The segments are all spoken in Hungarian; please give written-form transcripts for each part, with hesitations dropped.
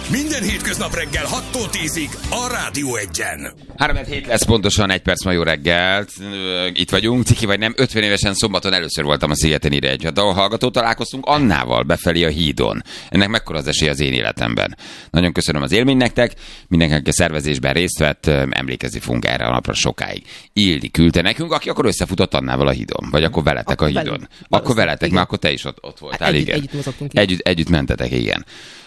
Minden hétköznap reggel 6-tól 10-ig a Rádió Egyen. 3-7 lesz pontosan, 1 perc ma jó reggelt. Itt vagyunk, ciki vagy nem, 50 évesen szombaton először voltam a Szigeten Ire a hallgató, találkoztunk Annával befelé a hídon. Ennek mekkora az esély az én életemben. Nagyon köszönöm az élmény nektek, mindenkinek a szervezésben részt vett, emlékezni fogunk erre a napra sokáig. Ildi küldte nekünk, aki akkor összefutott Annával a hídon, vagy akkor veletek akkor a hídon. Akkor veletek, igen. Mert akkor te is ott voltál, igen. Együtt mozogtunk. Együtt mentetek, igen.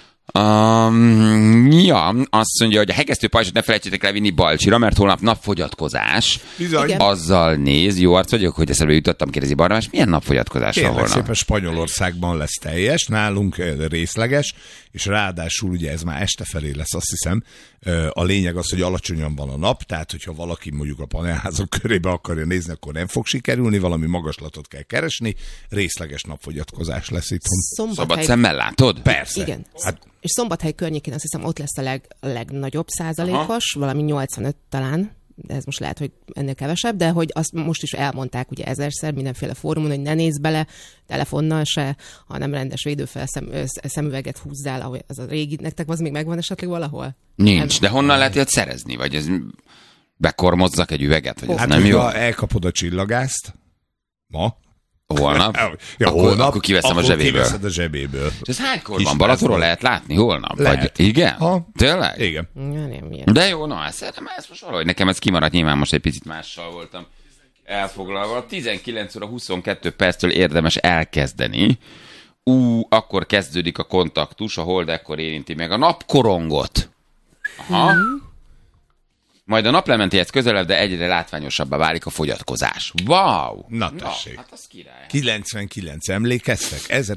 Azt mondja, hogy a hegesztő pajzsot ne felejtsétek levinni Balcsira, mert holnap napfogyatkozás. Bizony. Azzal néz, jó arc vagyok, hogy eszembe jutottam, kérdezi Barnabás, milyen napfogyatkozás van holnap? Szépen Spanyolországban lesz teljes, nálunk részleges, és ráadásul ugye ez már este felé lesz, azt hiszem. A lényeg az, hogy alacsonyan van a nap, tehát hogyha valaki mondjuk a panelházak körébe akarja nézni, akkor nem fog sikerülni, valami magaslatot kell keresni, részleges napfogyatkozás lesz itthon. Szabad szemmel látod? Persze. Igen. És Szombathely környékén azt hiszem ott lesz a legnagyobb százalékos, valami 85 talán, de ez most lehet, hogy ennél kevesebb, de hogy azt most is elmondták ugye ezerszer mindenféle fórumon, hogy ne nézz bele telefonnal se, hanem rendes védőfelszemüveget húzzál, ahogy az a régi, nektek az még megvan esetleg valahol? Nincs, de honnan lehet ilyet szerezni? Vagy ez bekormozzak egy üveget? Vagy hát, nem jó? Elkapod a csillagászt ma, holnap? Ja, akkor kiveszem a zsebéből. Kiveszed a zsebéből. És ez hánykor van? Balatonról lehet látni holnap? Lehet. Vagy, igen? Ha. Tényleg? Igen. De jó, na, szerintem ez most valahogy nekem ez kimaradt, nyilván most egy picit mással voltam elfoglalva. 19 óra 22 perctől érdemes elkezdeni. Akkor kezdődik a kontaktus, a hold ekkor érinti meg a napkorongot. Aha. Majd a naplementéhez közelebb, de egyre látványosabbá válik a fogyatkozás. Wow! Na tessék. Hát az király. 99, emlékeztek?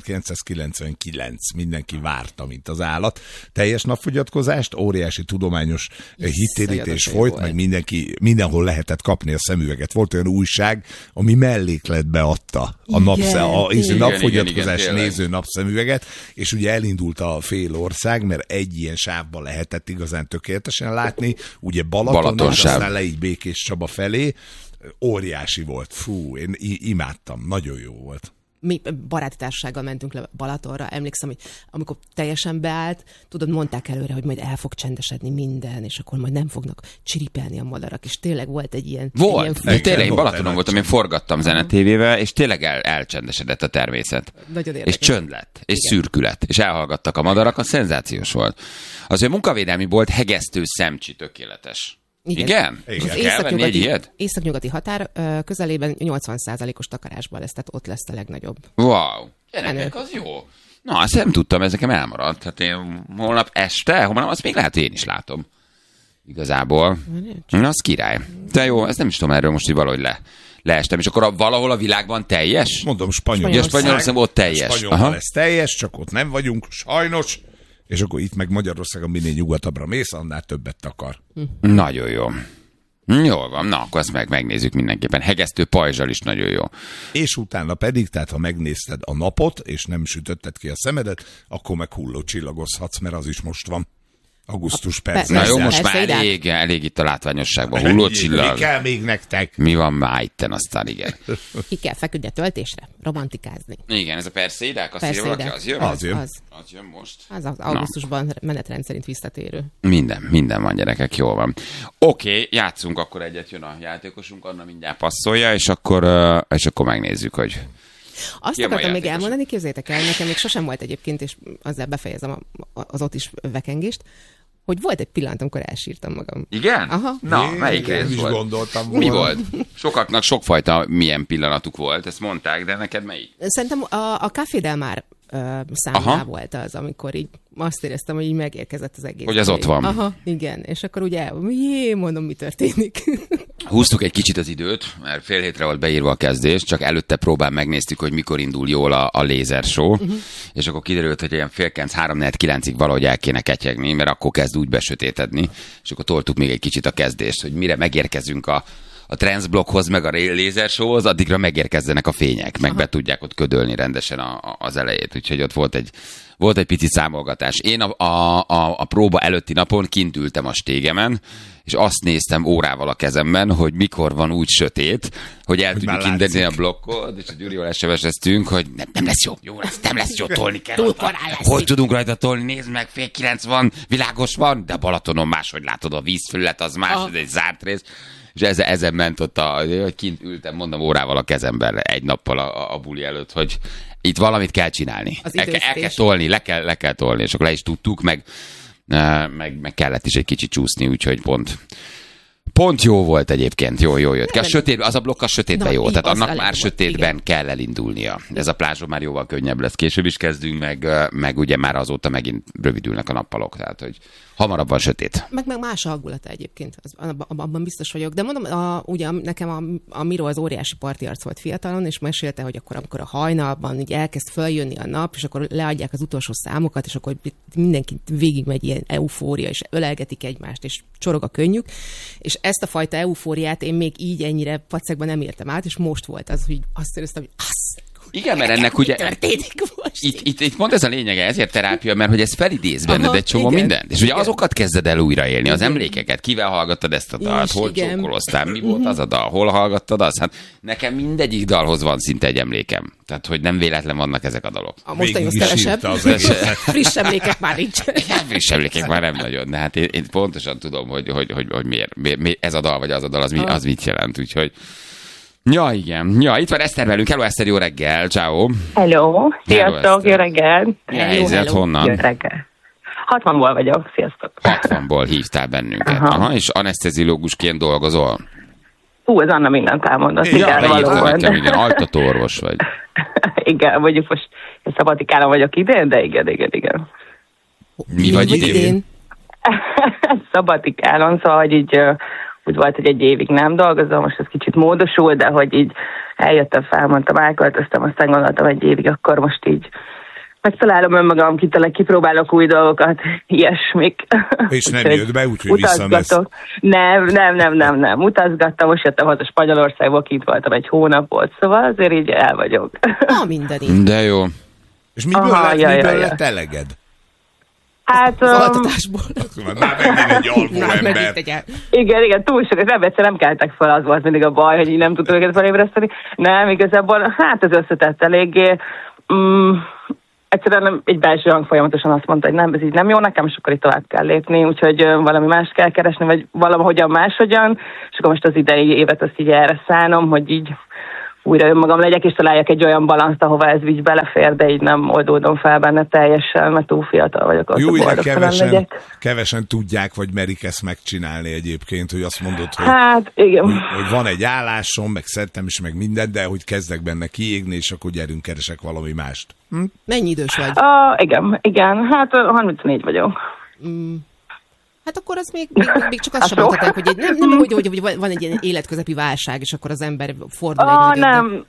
1999, mindenki várta, mint az állat. Teljes napfogyatkozást, óriási tudományos hittérítés folyt, meg mindenhol lehetett kapni a szemüveget. Volt olyan újság, ami mellékletbe adta a napfogyatkozás néző napszemüveget, és ugye elindult a fél ország, mert egy ilyen sávban lehetett igazán tökéletesen látni, ugye Balaton, aztán le így Békés Csaba felé. Óriási volt. Fú, én imádtam. Nagyon jó volt. Mi baráti társasággal mentünk le Balatonra. Emlékszem, hogy amikor teljesen beállt, tudod, mondták előre, hogy majd el fog csendesedni minden, és akkor majd nem fognak csiripelni a madarak, és tényleg volt egy ilyen... Volt. Tényleg, én Balatonon voltam, én forgattam zenetévével, és tényleg elcsendesedett a természet. Nagyon érdekes. És csönd lett, és szürkület, és elhallgattak a madarak, az szenzációs volt. Az, hogy munkavédelmi bolt hegesztő szemcsi tökéletes. Igen? Az északnyugati határ közelében 80%-os takarásban lesz, tehát ott lesz a legnagyobb. Wow, gyerekek, az jó. Na, ezt nem tudtam, ez nekem elmaradt. Hát én holnap este, azt még lehet, hogy én is látom. Igazából. Na, az király. De jó, ezt nem is tudom erről most, hogy valahogy leestem. És akkor valahol a világban teljes? Mondom, Spanyolország ott teljes. Spanyolban lesz teljes, csak ott nem vagyunk, sajnos. És akkor itt meg Magyarországon minél nyugatabbra mész, annál többet takar. Nagyon jó. Jól van, na akkor ezt megnézzük mindenképpen. Hegesztő pajzsal is nagyon jó. És utána pedig, tehát ha megnézted a napot, és nem sütötted ki a szemedet, akkor meg hullócsillagozhatsz, mert az is most van. Augusztus persze. Na jó, most már elég itt a látványosságban. Hullócsillag. Mi kell még nektek? Mi van már itten, aztán igen. Ki kell feküdni a töltésre, romantikázni. Igen, ez a perszédák, azt írja valaki, az jön? Az jön most. Az augusztusban menetrend szerint visszatérő. Minden van, gyerekek, jól van. Oké, játszunk akkor egyet, jön a játékosunk, Anna mindjárt passzolja, és akkor megnézzük, hogy... Azt akartam még elmondani, képzeljétek el, nekem még sosem volt egyébként, és azzal befejezem az ott is vekengést, hogy volt egy pillanat, amikor elsírtam magam. Igen? Aha. Na, melyik rész volt? Gondoltam Mi volt? Sokaknak sokfajta milyen pillanatuk volt, ezt mondták, de neked melyik? Szerintem a Café Del Mar számnál volt az, amikor így azt éreztem, hogy így megérkezett az egész. Hogy az ott van. Aha, igen. És akkor ugye, mondom, mi történik. Húztuk egy kicsit az időt, mert fél hétre volt beírva a kezdés, csak előtte próbán megnéztük, hogy mikor indul jól a lézer show, és akkor kiderült, hogy ilyen 8:30-9-ig valahogy el kéne ketyegni, mert akkor kezd úgy besötétedni, és akkor toltuk még egy kicsit a kezdést, hogy mire megérkezünk a transzblokkhoz, meg a lézersóhoz, addigra megérkezzenek a fények, meg be tudják ott ködölni rendesen az elejét. Úgyhogy ott volt volt egy pici számolgatás. Én a próba előtti napon kint ültem a stégemen, és azt néztem órával a kezemben, hogy mikor van úgy sötét, hogy el tudjuk indítani a blokkot, és a Gyurival SMS-eztünk, hogy nem lesz jó lesz, nem lesz jó, tolni kell. Hogy tudunk rajta tolni? Nézd meg, 8:30 van, világos van, de a Balatonon máshogy látod, a vízfelület az más, ez egy zárt rész. És ezen ment ott, hogy kint ültem, mondom, órával a kezemben egy nappal a buli előtt, hogy itt valamit kell csinálni. El kell tolni, le kell tolni, és akkor le is tudtuk, meg kellett is egy kicsit csúszni, úgyhogy pont jó volt egyébként, jó jött ki. A sötét, az a blokk a sötétben jó, tehát annak már sötétben kell elindulnia. Ez a plázson már jóval könnyebb lesz, később is kezdünk, meg ugye már azóta megint rövidülnek a nappalok, tehát hogy hamarabb van sötét. Meg más a hangulata egyébként, abban biztos vagyok. De mondom, ugye nekem a Miro az óriási parti arc volt fiatalon, és mesélte, hogy akkor, amikor a hajnalban így elkezd följönni a nap, és akkor leadják az utolsó számokat, és akkor mindenki végigmegy ilyen eufória, és ölelgetik egymást, és csorog a könnyük. És ezt a fajta eufóriát én még így ennyire pacekban nem értem át, és most volt az, hogy azt éreztem, hogy igen, mert ennek ugye... Itt pont ez a lényege, ezért terápia, mert hogy ez felidéz benned egy csomó mindent. És ugye azokat kezded el újraélni, az emlékeket. Kivel hallgattad ezt a dalt, hol csókoloztál, mi volt az a dal, hol hallgattad azt? Hát nekem mindegyik dalhoz van szinte egy emlékem. Tehát, hogy nem véletlen vannak ezek a dalok. A mostani kevesebb. Friss emlékek már nincs. Friss emlékek már nem nagyon. De hát én pontosan tudom, hogy miért ez a dal, vagy az a dal, az mit jelent. Úgyhogy ja, igen. Ja, itt van Eszter velünk. Hello, Eszter, jó reggel. Ciao. Hello. Sziasztok, jó reggel. Mi a helyzet, honnan? Jó reggel. 60-ból vagyok, sziasztok. 60-ból hívtál bennünket. Aha, és anesztezilógusként dolgozol? Ez Anna mindent elmondott. Igen, altatóorvos vagy. Igen, mondjuk most szabadikálon vagyok idén, de igen. Mi vagy idén? Szabadikálon, szóval, hogy így úgy volt, hogy egy évig nem dolgozom, most ez kicsit módosul, de hogy így eljöttem, felmondtam, elköltöztem, aztán gondoltam egy évig, akkor most így megtalálom önmagam, kipróbálok új dolgokat, ilyesmik. És nem jött be, úgyhogy visszamész. Nem. Utazgattam, most jöttem haza Spanyolországból, kint voltam egy hónapot, szóval azért így el vagyok. Mindenit. De jó. És miből lett eleged? Hát... Az altatásból. Már megint egy alvó ember. Igen, túl sok. Nem keltek fel, az volt mindig a baj, hogy így nem tudtuk őket felébreszteni. Nem, igazából, hát ez összetett eléggé. Egyszerűen egy belső hang folyamatosan azt mondta, hogy nem, ez így nem jó nekem, és akkor itt tovább kell lépni, úgyhogy valami mást kell keresni, vagy valahogyan máshogyan, és akkor most az idei évet azt így erre szánom, hogy így újra önmagam legyek, és találjak egy olyan balanszt, ahova ez így belefér, de így nem oldódom fel benne teljesen, mert túl fiatal vagyok. Jó, kevesen tudják, vagy merik ezt megcsinálni egyébként, hogy azt mondod, hogy, hát, igen. Hogy van egy állásom, meg szeretem is, meg mindent, de hogy kezdek benne kiégni, és akkor gyerünk, keresek valami mást. Mennyi idős vagy? Igen, hát 34 vagyok. Hát akkor az még csak azt sem mondhatják, hogy hogy van egy ilyen életközepi válság, és akkor az ember fordul egy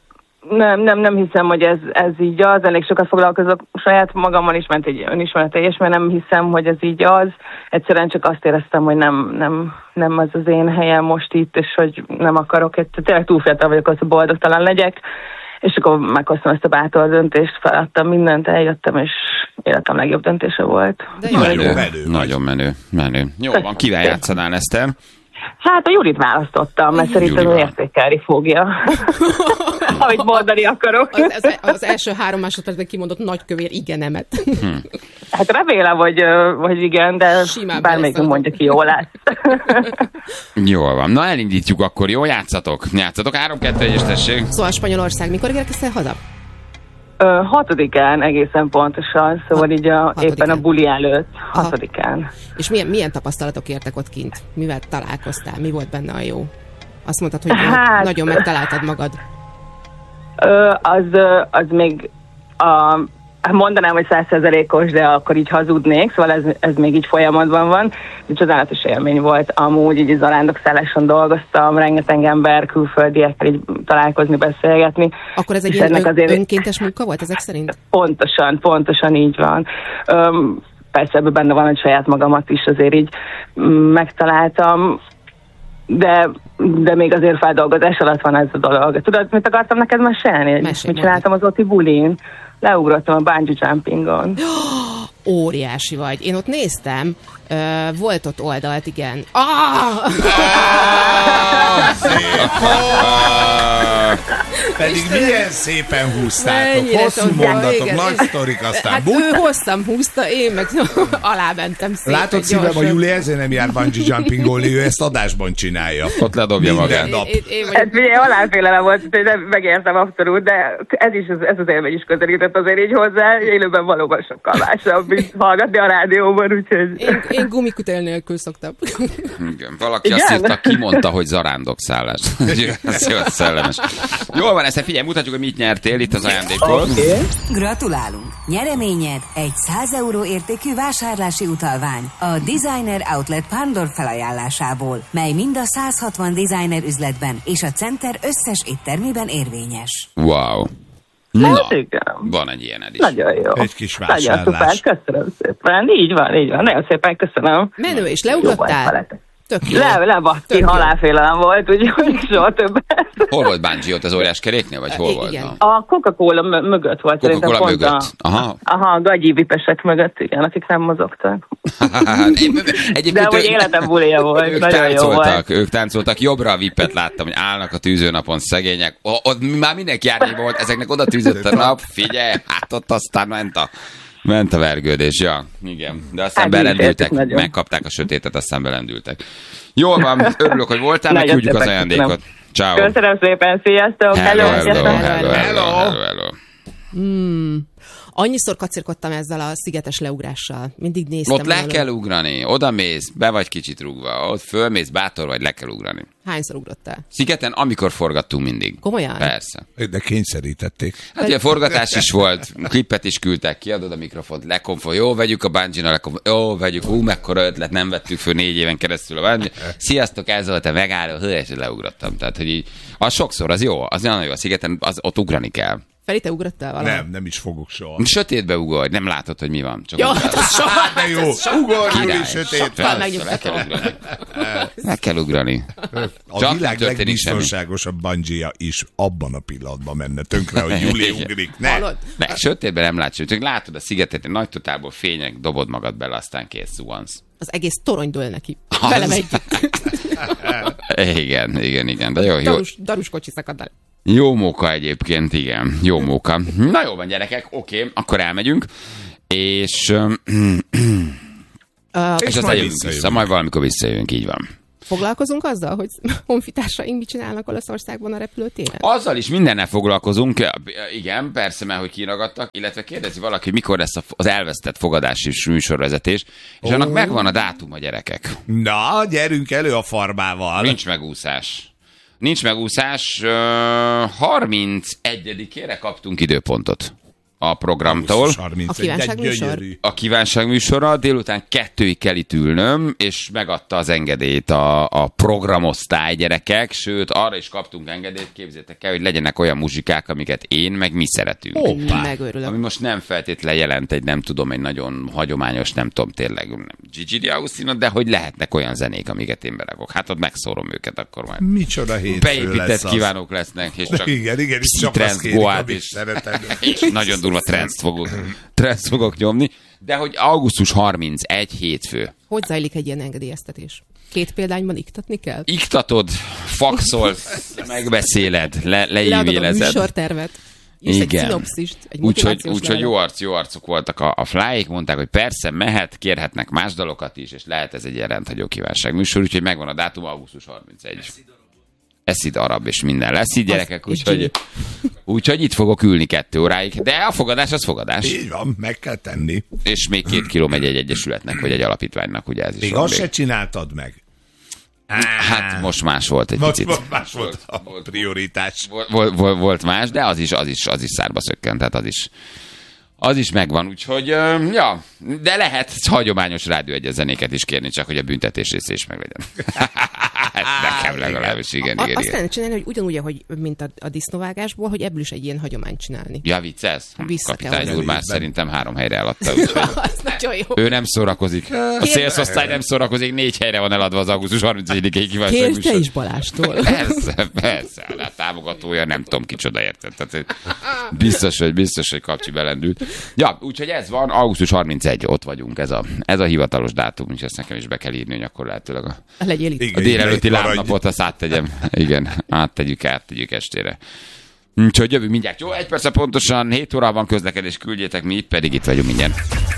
Nem hiszem, hogy ez így az. Elég sokat foglalkozok saját magammal is, ment egy önismereteljes, mert nem hiszem, hogy ez így az. Egyszerűen csak azt éreztem, hogy nem az én helyem most itt, és hogy nem akarok. Tényleg túl fiatal vagyok, hogy boldogtalan legyek. És akkor meghoztam ezt a bátor döntést, feladtam mindent, eljöttem, és életem legjobb döntése volt. Nagyon menő. Jó van, kivel játszanál, Eszter? Hát a Julit választottam, mert szerintem értékelni fogja. Ahogy mondani akarok. Az első 3 másodpercben kimondott nagykövér igenemet. Hát remélem, hogy igen, de bármelyik mondja ki, jól lesz. Jól van. Na elindítjuk akkor, jó? Játszatok. 3-2-1-es tessék. Szóval Spanyolország, mikor érkeztél haza? 6-án egészen pontosan, szóval így éppen a buli előtt, 6-án. És milyen tapasztalatok értek ott kint? Mivel találkoztál? Mi volt benne a jó? Azt mondtad, hogy nagyon megtaláltad magad. Az még mondanám, hogy 100%-os, de akkor így hazudnék, szóval ez még így folyamatban van. De csodálatos élmény volt. Amúgy így zarándokszálláson dolgoztam, rengeteg ember, külföldiekkel így találkozni, beszélgetni. Akkor ez egy ilyen önkéntes munka volt ezek szerint? Pontosan így van. Persze ebben benne van, hogy saját magamat is azért így megtaláltam, de még azért feldolgozás alatt van ez a dolog. Tudod, mit akartam neked mesélni? Mit csináltam az Oti bulin? Leugrottam a bungee jumpingon. óriási vagy. Én ott néztem, volt ott oldalt, igen. Pedig milyen szépen húztátok, hosszú mondatok, nagy sztorik, aztán hát ő hosszan húzta, én meg alá mentem szépen. Látod szívem, a Júli ezért nem jár bungee jumpingolni, ő ezt adásban csinálja. Ott ledobja magát. Ez ugye halálfélelem volt, hogy nem megértem abszolút, de ez az élmény is közelített azért így hozzá, élőben valóban sokkal másabb, mint hallgatni a rádióban, úgyhogy... Én gumikutél nélkül szoktam. Igen, valaki azt írta, kimondta, hogy zarándokszállás. Ez jó, szellemes. Jól van, ezt figyelj, mutatjuk, hogy mit nyertél itt az ajándékot. Gratulálunk! Nyereményed egy 100 euró értékű vásárlási utalvány a Designer Outlet Pándor felajánlásából, mely mind a 160 designer üzletben és a Center összes éttermében érvényes. Wow. Na, van egy ilyened is. Nagyon jó. Egy kis vásárlás. Nagyon szuper, köszönöm szépen. Így van. Nagyon szépen köszönöm. Menő, és leugrottál? Tök jó. Lebaszki, halálfélelem volt, úgyhogy soha többet. Hol volt bungee, ott az óriás keréknél, vagy hol volt? A Coca-Cola mögött volt. Coca-Cola mögött? Aha, gagyi vipesek mögött, igen, akik nem mozogtak. De hogy életem bulija volt, nagyon jó volt. Ők táncoltak, jobbra a vippet láttam, hogy állnak a tűzőnapon szegények. Ott már mindenki árnyékban volt, ezeknek oda tűzött a nap, figyelj, hát ott aztán ment a vergődés, ja, igen. De aztán belendültek, megkapták a sötétet, aztán belendültek. Jól van, örülök, hogy voltál, megküldjük az ajándékot. Ciao. Köszönöm szépen, sziasztok! Hello. Annyiszor kacérkodtam ezzel a szigetes leugrással. Mindig néztem. Ott le kell ugrani, oda mész, be vagy kicsit rúgva, ott fölmész, bátor vagy, le kell ugrani. Hányszor ugrottál? Szigeten, amikor forgattunk mindig. Komolyan? Persze. De kényszerítették. Hát ugye forgatás is volt, klippet is küldtek, kiadod a mikrofont, lekonfol, jó, vegyük a bungee-nal, jó, vegyük, mekkora ötlet, nem vettük föl 4 éven keresztül a bungee. Sziasztok, ez volt a megálló, és leugrottam. Tehát, hogy így, az sokszor, az jó, az nagyon jó, a szigeten, ott ugrani kell. Feri, te ugrottál valahogy? Nem is fogok soha. Sötétbe ugorj, nem látod, hogy mi van. Csak ja, soha, de jó, ugorj, sötétbe. Meg kell ugrani. A világ legbiztonságosabb bungee-ja is abban a pillanatban menne tönkre, hogy Júli ugrik. Ne, sötétben nem látsz, csak látod a szigetet, egy nagy totálból fények, dobod magad bele, aztán kész, zuhansz. Az egész torony dől neki. Velem együtt. Igen, de jó. Darus kocsi szakad el. Jó móka egyébként, igen. Jó móka. Na jó van, gyerekek, oké, akkor elmegyünk, és aztán jövünk vissza, majd valamikor visszajövünk, így van. Foglalkozunk azzal, hogy honfitársaink mit csinálnak Olaszországban a repülőtéren? Azzal is mindennel foglalkozunk, igen, persze, mert hogy kiragadtak, illetve kérdezi valaki, hogy mikor lesz az elvesztett fogadási műsorvezetés, és annak megvan a dátuma, gyerekek. Na, gyerünk elő a farmával. Nincs megúszás, 31-ére kaptunk időpontot a programtól. A kívánságműsorra délután 2-ig kell itt ülnöm, és megadta az engedélyt a programosztály, gyerekek, sőt, arra is kaptunk engedélyt, képzeljétek el, hogy legyenek olyan muzsikák, amiket én, meg mi szeretünk. Megőrülök. Ami most nem feltétlenül jelent egy nagyon hagyományos, nem tudom, tényleg Gigi D'Agostino, de hogy lehetnek olyan zenék, amiket én berakok. Hát ott megszórom őket, akkor majd. Micsoda hétfő beépített kívánók lesznek, és csak igen, csak azt kérik, amit szeretem. És nagyon durva trendszt fogok nyomni, de hogy augusztus 31 hétfő. Hogy zajlik egy ilyen engedélyeztetés? 2 példányban iktatni kell? Iktatod, faxolsz, megbeszéled, leímélezed. Leadod a műsortervet. És egy szinopszist, egy úgyhogy jó arcok voltak a flyék, mondták, hogy persze mehet, kérhetnek más dalokat is, és lehet ez egy ilyen rendhagyó kívánság műsor, úgyhogy megvan a dátum, augusztus 31. Eszid arab, és minden lesz így, gyerekek, úgyhogy itt fogok ülni 2 óráig, de a fogadás az fogadás. Így van, meg kell tenni. És még 2 kiló megy egy egyesületnek, vagy egy alapítványnak, ugye ez is. Még azt se csináltad meg. Hát most más volt egy picit. Más volt a prioritás. Volt más, de az is szárba szökkent, tehát az is megvan, úgyhogy, ja, de lehet hagyományos rádióegyes zenéket is kérni, csak hogy a büntetés része is meglegyen. Nekem legalábbis, igen. Azt kellene csinálni, hogy ugyanúgy, ahogy, mint a disznóvágásból, hogy ebből is egy ilyen hagyományt csinálni. Ja, viccelsz? Kapitány úr már szerintem 3 helyre eladta. Az nagyon jó. Ő nem szórakozik. A szélszosztály nem szórakozik, 4 helyre van eladva az augusztus 31-i kívánság. Kérd te is Balástól. Persze. A támogatója nem tudom kicsoda, érted. Tehát biztos, hogy Kapcsi belendült. Ja, úgyhogy ez van, augusztus 31, ott vagyunk, ez a hivatalos dátum, és ezt nekem is be kell írni, hogy akkor lehetőleg a délelőtti lábnapot azt áttegyem. Igen, áttegyük estére. Úgyhogy jövünk mindjárt. Jó, 1 perc pontosan, 7 óra van közlekedés, küldjétek, mi pedig itt vagyunk mindjárt.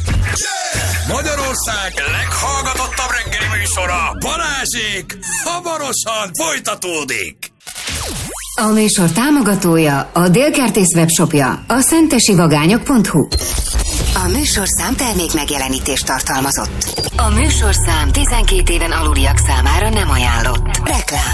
Magyarország leghallgatottabb reggeli műsora, Balázsék, hamarosan folytatódik. A műsor támogatója a Délkertész webshopja, a szentesivagányok.hu. A műsorszám termék megjelenítést tartalmazott. A műsorszám 12 éven aluliak számára nem ajánlott. Reklám.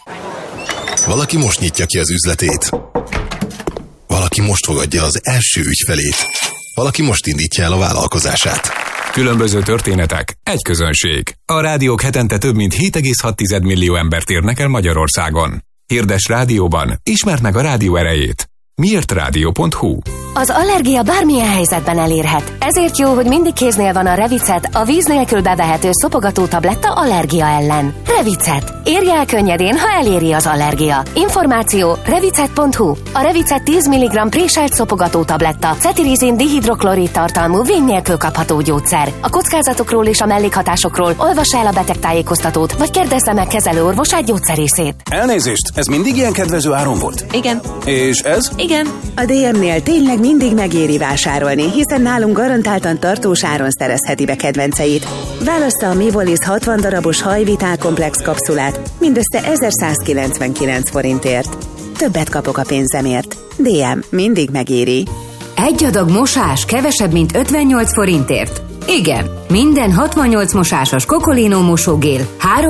Valaki most nyitja ki az üzletét. Valaki most fogadja az első ügyfelét. Valaki most indítja el a vállalkozását. Különböző történetek, egy közönség. A rádiók hetente több mint 7,6 millió embert érnek el Magyarországon. Hirdes rádióban, ismerd meg a rádió erejét. Miértrádió.hu. Az allergia bármilyen helyzetben elérhet. Ezért jó, hogy mindig kéznél van a Revicet, a víz nélkül bevehető szopogató tabletta allergia ellen. Revicet. Érje el könnyedén, ha eléri az allergia. Információ revicet.hu. A Revicet 10 mg préselt szopogató tabletta, cetirizin dihidroklorid tartalmú vény nélkül kapható gyógyszer. A kockázatokról és a mellékhatásokról olvassa el a betegtájékoztatót, vagy kérdezze meg kezelőorvosát, gyógyszerészét. Elnézést, ez mindig ilyen kedvező áron volt? Igen. És ez? Igen. A DM-nél tényleg mindig megéri vásárolni, hiszen nálunk garantáltan tartós áron szerezheti be kedvenceit. Válassza a Mivolis 60 darabos hajvitál komplex kapszulát mindössze 1199 forintért. Többet kapok a pénzemért. DM mindig megéri. Egy adag mosás kevesebb, mint 58 forintért. Igen, minden 68 mosásos Cocolino mosógél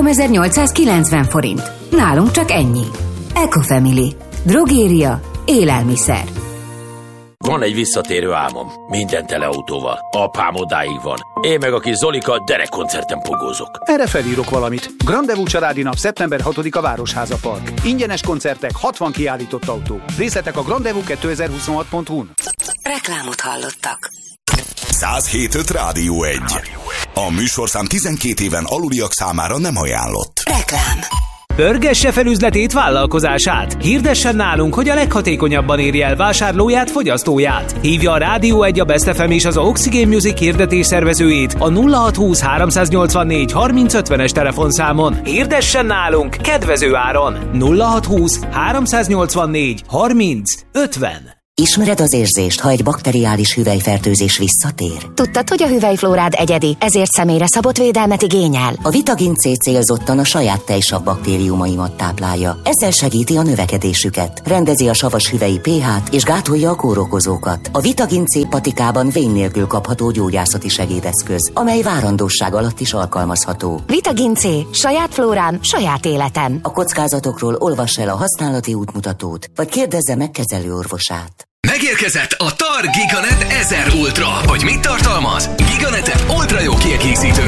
3890 forint. Nálunk csak ennyi. Ecofamily. Drogéria. Élelmiszer. Van egy visszatérő álmom. Minden tele autóval. Apám odáig van. Én meg a kis Zolika derekkoncerten pogózok. Erre felírok valamit. Grandevú családi nap szeptember 6-a Városháza Park. Ingyenes koncertek, 60 kiállított autó. Részletek a grandevú2026.hu-n. Reklámot hallottak. 107.5 Rádió 1. A műsorszám 12 éven aluliak számára nem ajánlott. Reklám. Pörgesse fel üzletét, vállalkozását. Hirdessen nálunk, hogy a leghatékonyabban érje el vásárlóját, fogyasztóját. Hívja a Rádió 1, a Best FM és az Oxygen Music hirdetés szervezőjét a 0620 384 3050-es telefonszámon. Hirdessen nálunk kedvező áron. 0620 384 3050. Ismered az érzést, ha egy bakteriális hüvelyfertőzés visszatér? Tudtad, hogy a hüvelyflórád egyedi, ezért személyre szabott védelmet igényel? A Vitagin C célzottan a saját tejsav baktériumaimat táplálja. Ezzel segíti a növekedésüket, rendezi a savas hüvelyi pH-t és gátolja a kórokozókat. A Vitagin C patikában vén nélkül kapható gyógyászati segédeszköz, amely várandóság alatt is alkalmazható. Vitagin C. Saját flórám, saját életem. A kockázatokról olvass el a használati útmutatót, vagy kérdezze meg kezelőorvosát. Megérkezett a TAR Giganet 1000 Ultra. Hogy mit tartalmaz? Giganetet ultra jó kiegészítőkkel.